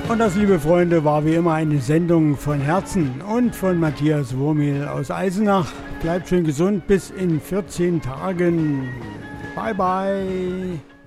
Und das, liebe Freunde, war wie immer eine Sendung von Herzen und von Matthias Wurmel aus Eisenach. Bleibt schön gesund, bis in 14 Tagen. Bye, bye.